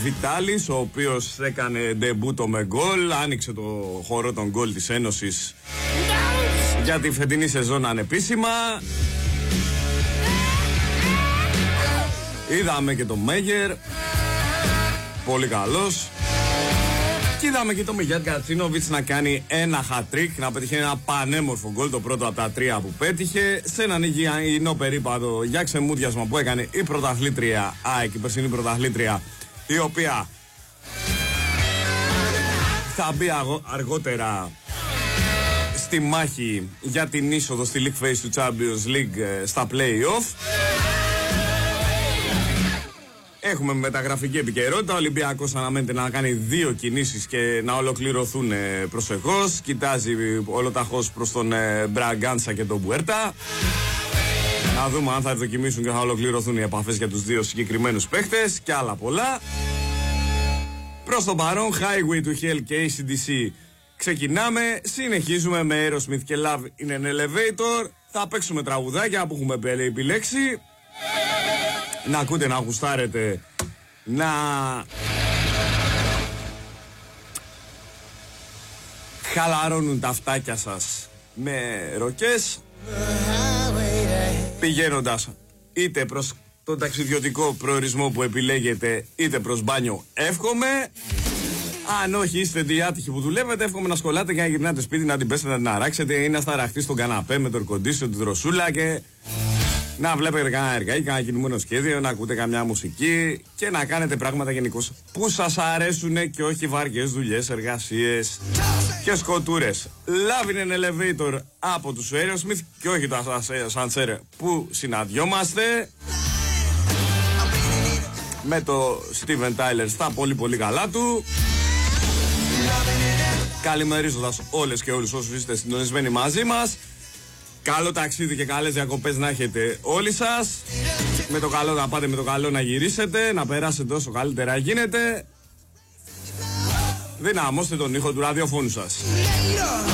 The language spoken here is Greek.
Βιτάλης, ο οποίος έκανε ντεμπούτο με γκολ, άνοιξε το χώρο των γκολ της Ένωσης για τη φετινή σεζόν ανεπίσημα. Είδαμε και τον Μέγερ, πολύ καλός. Και είδαμε και τον Μιγιάτ Κατσίνοβιτς να κάνει ένα hat-trick, να πετύχει ένα πανέμορφο γκολ, το πρώτο από τα 3 που πέτυχε, σε έναν υγιεινό περίπατο για ξεμούδιασμα που έκανε η πρωταθλήτρια ΑΕΚ, η περσινή πρωταθλήτρια, η οποία θα μπει αργότερα στη μάχη για την είσοδο στη League Phase του Champions League στα play-off. Έχουμε μεταγραφική επικαιρότητα. Ο Ολυμπιακός αναμένεται να κάνει 2 κινήσεις και να ολοκληρωθούν προσεχώς. Κοιτάζει ολοταχώς προς τον Μπραγκάντσα και τον Μπουέρτα. Να δούμε αν θα δοκιμήσουν και θα ολοκληρωθούν οι επαφές για τους 2 συγκεκριμένους παίχτες και άλλα πολλά. Προς τον παρόν, Highway to Hell και AC/DC ξεκινάμε. Συνεχίζουμε με Aerosmith και Love in an Elevator. Θα παίξουμε τραγουδάκια που έχουμε επιλέξει. Να ακούτε, να γουστάρετε, να χαλαρώνουν τα αυτάκια σας με ροκές, πηγαίνοντας είτε προς τον ταξιδιωτικό προορισμό που επιλέγετε, είτε προς μπάνιο. Εύχομαι. Αν όχι, είστε διάτυχοι που δουλεύετε, εύχομαι να σκολάτε και να γυρνάτε σπίτι, να την πέσετε, να την αράξετε ή να σταραχτεί στον καναπέ με το air condition, τη δροσούλα και να βλέπετε κανένα εργάκι, κανένα κινούμενο σχέδιο, να ακούτε καμιά μουσική και να κάνετε πράγματα γενικώς που σας αρέσουν και όχι βαριές δουλειές, εργασίες και σκοτούρες. Love in an Elevator από τους Aerosmith και όχι το Ascensor που συναντιόμαστε, με το Steven Tyler στα πολύ πολύ καλά του. Καλημερίζοντας όλες και όλους όσους είστε συντονισμένοι μαζί μας. Καλό ταξίδι και καλές διακοπές να έχετε όλοι σας. Με το καλό να πάτε, με το καλό να γυρίσετε, να περάσετε όσο καλύτερα γίνεται. Δυναμώστε τον ήχο του ραδιοφώνου σας.